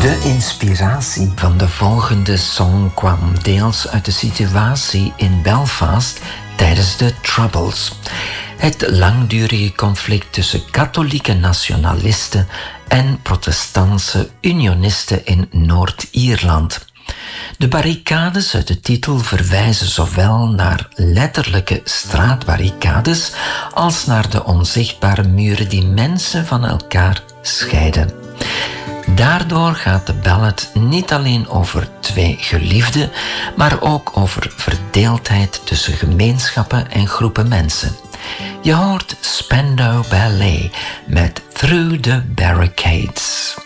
De inspiratie van de volgende song kwam deels uit de situatie in Belfast tijdens de Troubles. Het langdurige conflict tussen katholieke nationalisten en protestantse unionisten in Noord-Ierland. De barricades uit de titel verwijzen zowel naar letterlijke straatbarricades als naar de onzichtbare muren die mensen van elkaar scheiden. Daardoor gaat de ballad niet alleen over twee geliefden, maar ook over verdeeldheid tussen gemeenschappen en groepen mensen. Je hoort Spandau Ballet met Through the Barricades.